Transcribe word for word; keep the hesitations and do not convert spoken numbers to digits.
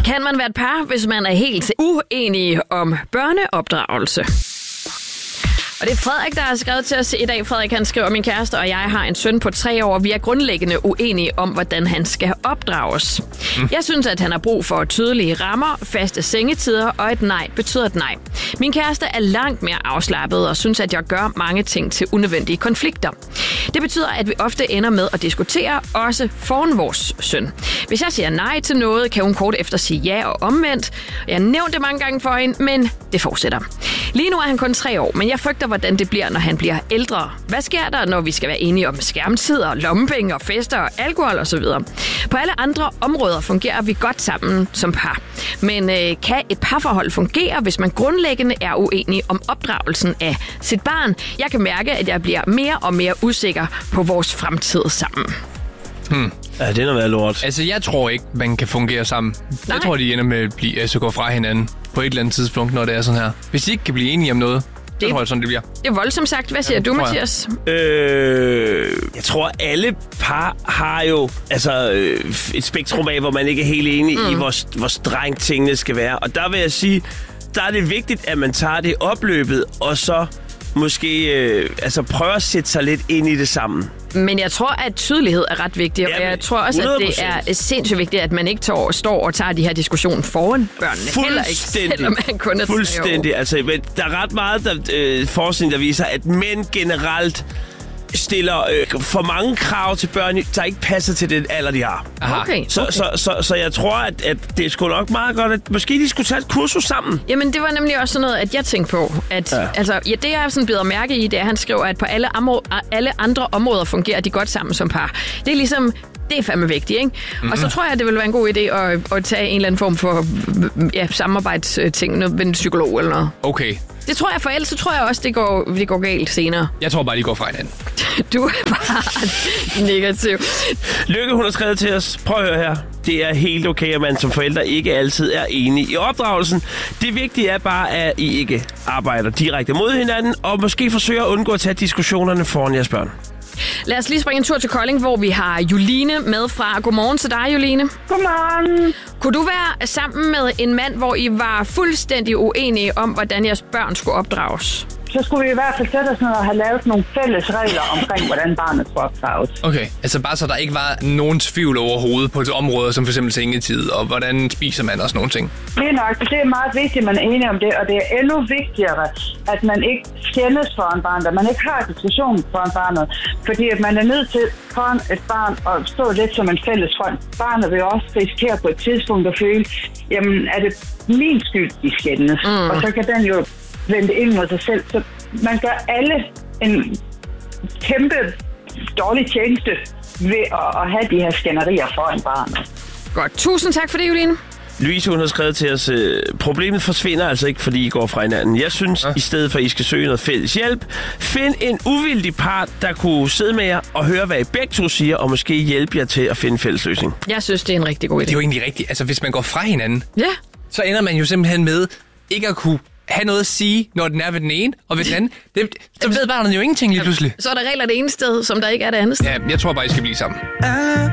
Kan man være et par, hvis man er helt uenige om børneopdragelse? Og det er Frederik, der har skrevet til os i dag. Frederik, han skriver, min kæreste og jeg har en søn på tre år. Vi er grundlæggende uenige om, hvordan han skal opdrages. Mm. Jeg synes, at han har brug for tydelige rammer, faste sengetider, og et nej betyder et nej. Min kæreste er langt mere afslappet og synes, at jeg gør mange ting til unødvendige konflikter. Det betyder, at vi ofte ender med at diskutere, også foran vores søn. Hvis jeg siger nej til noget, kan hun kort efter sige ja og omvendt. Jeg har nævnt det mange gange for hende, men det fortsætter. Lige nu er han kun tre år, men jeg frygter, hvordan det bliver, når han bliver ældre. Hvad sker der, når vi skal være enige om skærmtider, lommepenge og fester og alkohol osv.? På alle andre områder fungerer vi godt sammen som par. Men øh, kan et parforhold fungere, hvis man grundlæggende er uenig om opdragelsen af sit barn? Jeg kan mærke, at jeg bliver mere og mere usikker på vores fremtid sammen. Hmm. Ja, det er noget lort. Altså, jeg tror ikke, man kan fungere sammen. Nej. Jeg tror, de ender med at blive, altså, gå fra hinanden på et eller andet tidspunkt, når det er sådan her. Hvis de ikke kan blive enige om noget, det, så tror jeg, sådan det bliver. Det er voldsomt sagt. Hvad siger ja, du, Mathias? Øh, jeg tror, alle par har jo altså, øh, et spektrum af, hvor man ikke er helt enig mm. i, hvor, hvor strengt tingene skal være. Og der vil jeg sige, der er det vigtigt, at man tager det opløbet, og så måske øh, altså prøver at sætte sig lidt ind i det sammen. Men jeg tror, at tydelighed er ret vigtig, og jeg tror også, hundrede procent. At det er sindssygt vigtigt, at man ikke tår, står og tager de her diskussioner foran børnene. Heller ikke, selvom man kun er Fuldstændig. Altså, men der er ret meget der, øh, forskning, der viser, at mænd generelt stiller øh, for mange krav til børn, der ikke passer til den alder, de har. Okay, så, okay. Så, så, så, så jeg tror, at, at det er sgu nok meget godt, at måske de skulle tage et kursus sammen. Jamen, det var nemlig også sådan noget, at jeg tænkte på, at ja. altså, ja, det jeg sådan bider mærke i, det er, at han skriver, at på alle, amro- alle andre områder fungerer de godt sammen som par. Det er ligesom, det er fandme vigtigt, ikke? Mm-hmm. Og så tror jeg, at det vil være en god idé at, at tage en eller anden form for ja, samarbejdsting med en psykolog eller noget. Okay. Det tror jeg, for ellers så tror jeg også, det går, det går galt senere. Jeg tror bare, de går fra hinanden. Du er bare negativ. Lykke, hun har skrevet til os. Prøv at høre her. Det er helt okay, at man som forældre ikke altid er enige i opdragelsen. Det vigtige er bare, at I ikke arbejder direkte mod hinanden, og måske forsøger at undgå at tage diskussionerne foran jeres børn. Lad os lige springe en tur til Kolding, hvor vi har Juline med fra. Godmorgen til dig, Juline. Godmorgen. Kunne du være sammen med en mand, hvor I var fuldstændig uenige om, hvordan jeres børn skulle opdrages? Så skulle vi i hvert fald sætte os ned og have lavet nogle fælles regler omkring, hvordan barnet skulle opdrages. Okay, altså bare så der ikke var nogen tvivl overhovedet på et område, som for eksempel sengetid, og hvordan spiser man og sådan nogle ting. Det er nok, det er meget vigtigt, at man er enig om det, og det er endnu vigtigere, at man ikke skændes foran barnet, at man ikke har diskussion foran barnet, fordi at man er nødt til foran et barn at stå lidt som en fælles front. Barnet vil også risikere på et tidspunkt at føle, jamen er det min skyld, de skændes, mm. og så kan den jo vende ind mod sig selv. Så man gør alle en kæmpe dårlig tjeneste ved at, at have de her skænderier foran barnet. Godt. Tusind tak for det, Juline. Louise, hun har skrevet til os, øh, problemet forsvinder altså ikke, fordi I går fra hinanden. Jeg synes, ja. i stedet for, at I skal søge noget fælles hjælp, find en uvildig part, der kunne sidde med jer og høre, hvad I begge to siger, og måske hjælpe jer til at finde en fælles løsning. Jeg synes, det er en rigtig god idé. Det er jo egentlig rigtigt. Altså, hvis man går fra hinanden, ja. så ender man jo simpelthen med ikke at kunne have noget at sige, når den er ved den ene, og ved den anden. Det, så ved barnet jo ingenting lige pludselig. Så er der regler det ene sted, som der ikke er det andet sted. Ja, jeg tror bare, I skal blive sammen.